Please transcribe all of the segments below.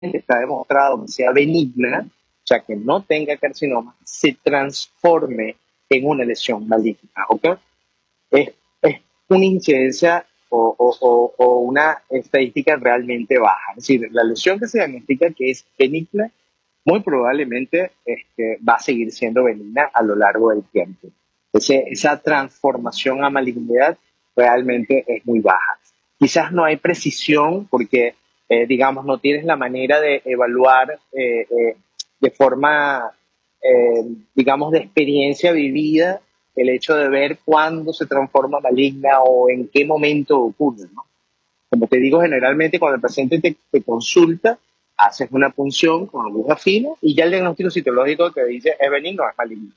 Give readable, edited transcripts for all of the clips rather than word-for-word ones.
está demostrado que sea benigna, o sea, que no tenga carcinoma, se transforme en una lesión maligna, ¿ok? Es una incidencia o una estadística realmente baja. Es decir, la lesión que se diagnostica que es benigna, muy probablemente va a seguir siendo benigna a lo largo del tiempo. Esa transformación a malignidad realmente es muy baja. Quizás no hay precisión porque, digamos, no tienes la manera de evaluar de forma, eh, digamos, de experiencia vivida el hecho de ver cuándo se transforma maligna o en qué momento ocurre, ¿no? Como te digo, generalmente cuando el paciente te consulta, haces una punción con aguja fina y ya el diagnóstico citológico te dice es benigno o es maligno.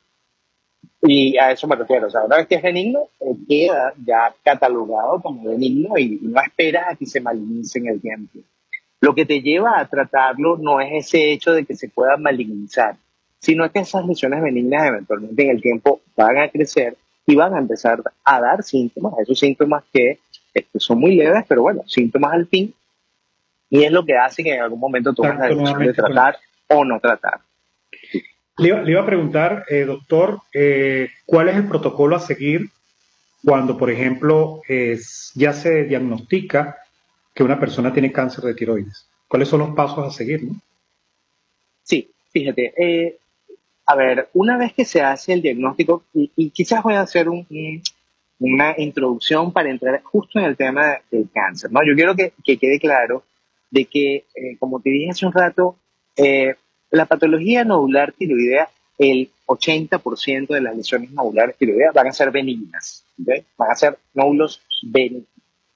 Y a eso me refiero. O sea, una vez que es benigno, queda ya catalogado como benigno y no esperas a que se malignice en el tiempo. Lo que te lleva a tratarlo no es ese hecho de que se pueda malignizar, sino que esas lesiones benignas eventualmente en el tiempo van a crecer y van a empezar a dar síntomas, esos síntomas que son muy leves, pero bueno, síntomas al fin, y es lo que hace que en algún momento tomes la Exacto, decisión de nuevamente con tratar o no tratar. le iba a preguntar, doctor, ¿cuál es el protocolo a seguir cuando, por ejemplo, ya se diagnostica que una persona tiene cáncer de tiroides? ¿Cuáles son los pasos a seguir, no? Sí, fíjate, a ver, una vez que se hace el diagnóstico, y quizás voy a hacer una introducción para entrar justo en el tema del cáncer, ¿no? Yo quiero que quede claro de que, como te dije hace un rato, eh, la patología nodular tiroidea, el 80% de las lesiones nodulares tiroideas van a ser benignas, ¿ok? Van a ser nódulos benignos.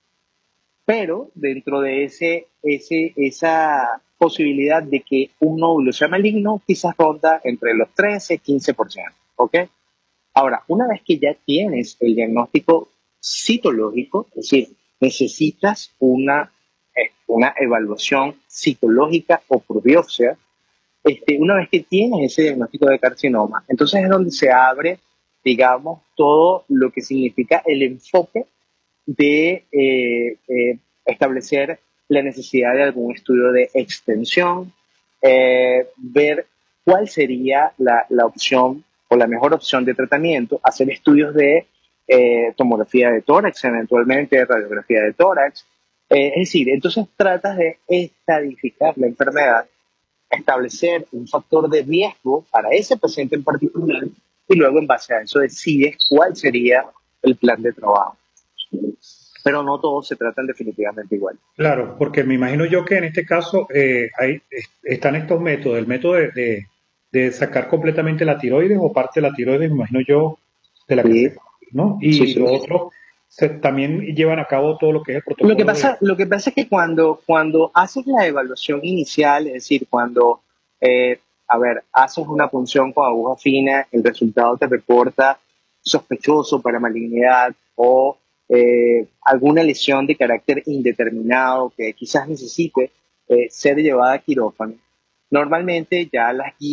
Pero dentro de esa posibilidad de que un nódulo sea maligno, quizás ronda entre los 13 y 15%, ¿ok? Ahora, una vez que ya tienes el diagnóstico citológico, es decir, necesitas una evaluación citológica o por biopsia, una vez que tienes ese diagnóstico de carcinoma, entonces es donde se abre, digamos, todo lo que significa el enfoque de establecer la necesidad de algún estudio de extensión, ver cuál sería la opción o la mejor opción de tratamiento, hacer estudios de tomografía de tórax, eventualmente radiografía de tórax. Es decir, entonces tratas de estadificar la enfermedad, establecer un factor de riesgo para ese paciente en particular y luego en base a eso decides cuál sería el plan de trabajo, pero no todos se tratan definitivamente igual. Claro, porque me imagino yo que en este caso están estos métodos, el método de sacar completamente la tiroides o parte de la tiroides, me imagino yo, de la que se, Sí, ¿no? sí, Y sí. lo otro, también llevan a cabo todo lo que es el Lo que protocolo de... pasa, lo que pasa es que cuando haces la evaluación inicial, es decir, cuando, a ver, haces una punción con aguja fina, el resultado te reporta sospechoso para malignidad o alguna lesión de carácter indeterminado que quizás necesite ser llevada a quirófano. Normalmente ya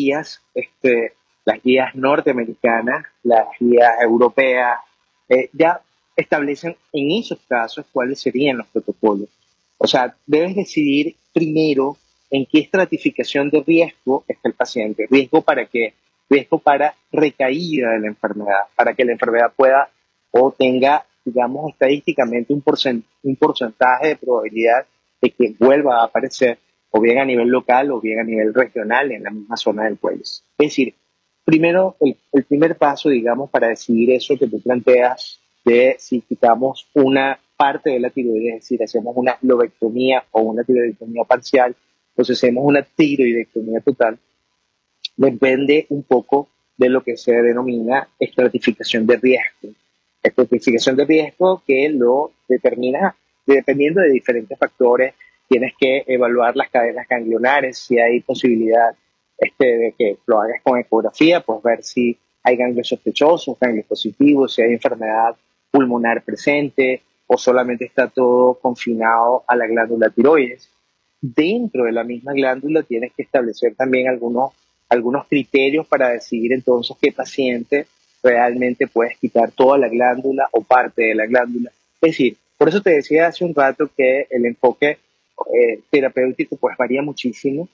las guías norteamericanas, las guías europeas, ya establecen en esos casos cuáles serían los protocolos. O sea, debes decidir primero en qué estratificación de riesgo está el paciente. ¿Riesgo para qué? Riesgo para recaída de la enfermedad, para que la enfermedad pueda o tenga, digamos, estadísticamente un porcentaje de probabilidad de que vuelva a aparecer, o bien a nivel local o bien a nivel regional en la misma zona del país. Es decir, primero, el primer paso, digamos, para decidir eso que tú planteas de si quitamos una parte de la tiroides, es decir, hacemos una lobectomía o una tiroidectomía parcial, o si hacemos una tiroidectomía total, depende un poco de lo que se denomina estratificación de riesgo. Estratificación de riesgo que lo determina dependiendo de diferentes factores. Tienes que evaluar las cadenas ganglionares, si hay posibilidad de que lo hagas con ecografía, pues ver si hay ganglios sospechosos, ganglios positivos, si hay enfermedad pulmonar presente o solamente está todo confinado a la glándula tiroides. Dentro de la misma glándula tienes que establecer también algunos criterios para decidir entonces qué paciente realmente puedes quitar toda la glándula o parte de la glándula. Es decir, por eso te decía hace un rato que el enfoque terapéutico pues varía muchísimo.